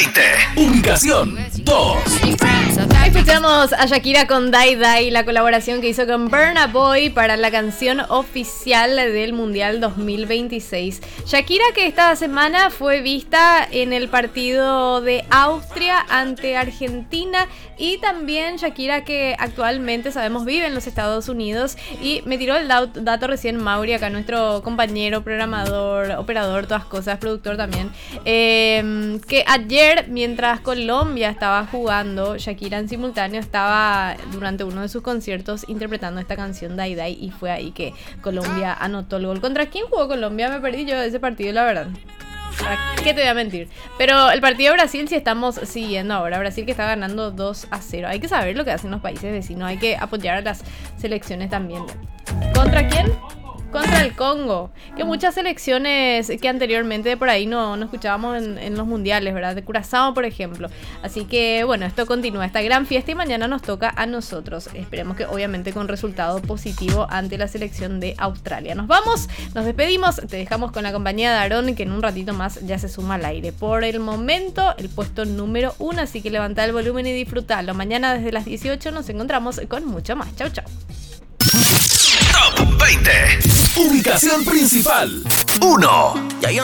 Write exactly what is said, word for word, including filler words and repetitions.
veinte. Ubicación dos. Escuchamos a Shakira con Die Die, la colaboración que hizo con Burna Boy para la canción oficial del Mundial dos mil veintiséis. Shakira, que esta semana fue vista en el partido de Austria ante Argentina, y también Shakira, que actualmente sabemos vive en los Estados Unidos, y me tiró el dato recién Mauri, acá nuestro compañero, programador, operador, todas cosas, productor también, eh, que ayer, mientras Colombia estaba jugando, Shakira en simultáneo estaba durante uno de sus conciertos interpretando esta canción Die Die, y fue ahí que Colombia anotó el gol. ¿Contra quién jugó Colombia? Me perdí yo de ese partido, la verdad. ¿Para qué te voy a mentir? Pero el partido de Brasil sí estamos siguiendo ahora. Brasil que está ganando dos a cero. Hay que saber lo que hacen los países vecinos. Hay que apoyar a las selecciones también. ¿Contra quién? Contra el Congo, que muchas selecciones que anteriormente por ahí no, no escuchábamos en, en los mundiales, ¿verdad? De Curazao, por ejemplo. Así que, bueno, esto continúa, esta gran fiesta, y mañana nos toca a nosotros. Esperemos que obviamente con resultado positivo ante la selección de Australia. Nos vamos, nos despedimos, te dejamos con la compañía de Aarón, que en un ratito más ya se suma al aire. Por el momento, el puesto número uno, así que levanta el volumen y disfrutalo. Mañana desde las dieciocho nos encontramos con mucho más. Chau, chau. Top veinte. Ubicación principal uno.